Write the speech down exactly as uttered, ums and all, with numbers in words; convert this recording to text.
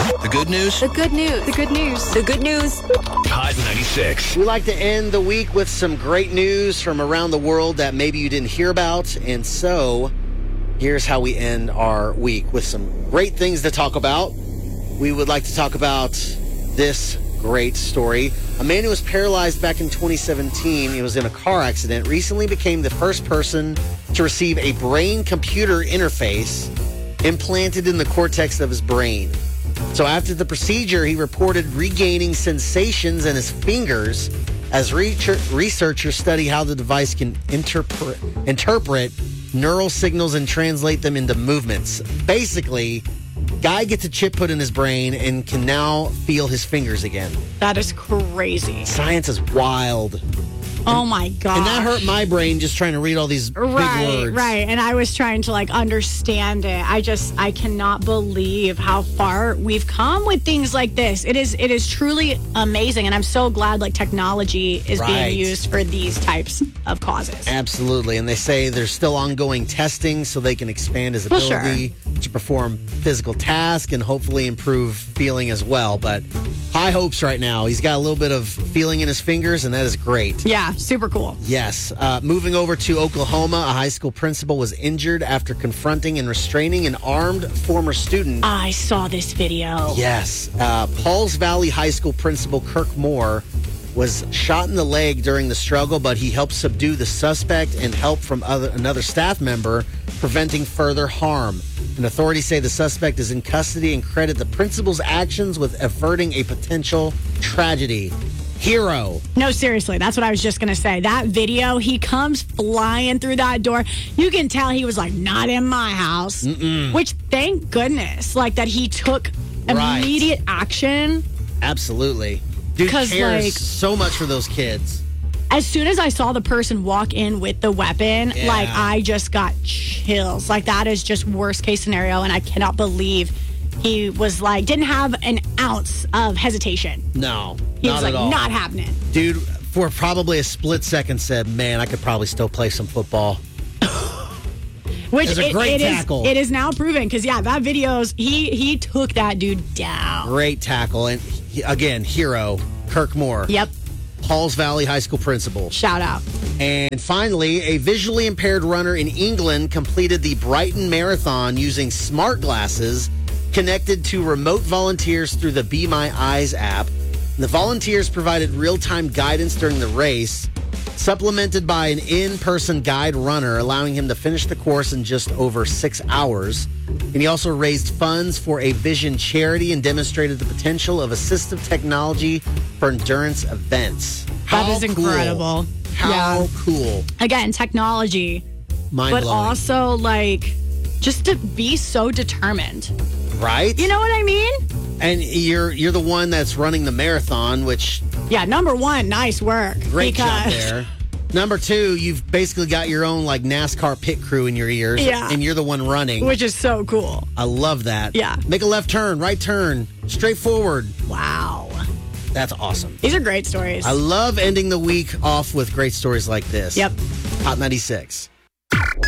The good news? The good news. The good news. The good news. Hot ninety-six. We like to end the week with some great news from around the world that maybe you didn't hear about. And so, here's how we end our week with some great things to talk about. We would like to talk about this great story. A man who was paralyzed back in twenty seventeen, he was in a car accident, recently became the first person to receive a brain-computer interface implanted in the cortex of his brain. So after the procedure, he reported regaining sensations in his fingers as researchers study how the device can interpret, interpret neural signals and translate them into movements. Basically, guy gets a chip put in his brain and can now feel his fingers again. That is crazy. Science is wild. Oh my God. And that hurt my brain just trying to read all these right, big words. Right, and I was trying to like understand it. I just, I cannot believe how far we've come with things like this. It is, it is truly amazing, and I'm so glad like technology is Right. being used for these types of causes. Absolutely. And they say there's still ongoing testing so they can expand his Well, sure. ability to perform physical tasks and hopefully improve feeling as well. But high hopes right now. He's got a little bit of feeling in his fingers, and that is great. Yeah, super cool. Yes. Uh, moving over to Oklahoma, a high school principal was injured after confronting and restraining an armed former student. I saw this video. Yes. Uh, Pauls Valley High School principal Kirk Moore was shot in the leg during the struggle, but he helped subdue the suspect and help from other, another staff member, preventing further harm. And authorities say the suspect is in custody and credit the principal's actions with averting a potential tragedy. Hero. No, seriously, that's what I was just going to say. That video, he comes flying through that door. You can tell he was like, not in my house. Mm-mm. Which, thank goodness, like that he took Right. immediate action. Absolutely. Dude 'Cause, cares like- so much for those kids. As soon as I saw the person walk in with the weapon, Yeah. like I just got chills. Like that is just worst case scenario, and I cannot believe he was like, didn't have an ounce of hesitation. No, He not was like, at all. not happening. Dude, for probably a split second said, man, I could probably still play some football. Which It was a great it is- tackle. it is now proven because yeah, that video's he he took that dude down. Great tackle. And he- again, hero, Kirk Moore. Yep, Pauls Valley High School principal. shout out. And finally, a visually impaired runner in England completed the Brighton Marathon using smart glasses connected to remote volunteers through the Be My Eyes app. The volunteers provided real-time guidance during the race, supplemented by an in-person guide runner, allowing him to finish the course in just over six hours. And he also raised funds for a vision charity and demonstrated the potential of assistive technology for endurance events. That How is incredible. Cool. How Yeah. cool. Again, technology, Mind but blowing. also like just to be so determined. Right? You know what I mean? And you're you're the one that's running the marathon, which Yeah, number one, nice work. great job because- there. Number two, you've basically got your own like NASCAR pit crew in your ears. Yeah. And you're the one running. Which is so cool. I love that. Yeah. Make a left turn, right turn, straight forward. Wow. That's awesome. These are great stories. I love ending the week off with great stories like this. Yep. Hot ninety-six.